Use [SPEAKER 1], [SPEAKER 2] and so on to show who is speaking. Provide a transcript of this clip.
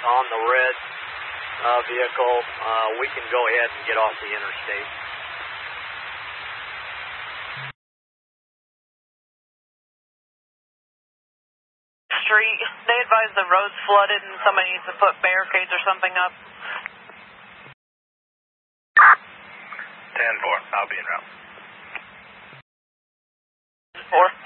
[SPEAKER 1] on the red vehicle. We can go ahead and get off the interstate.
[SPEAKER 2] Street. They advise the road's flooded and somebody needs to put barricades or something up.
[SPEAKER 3] 10-4, I'll be en route.
[SPEAKER 2] 4.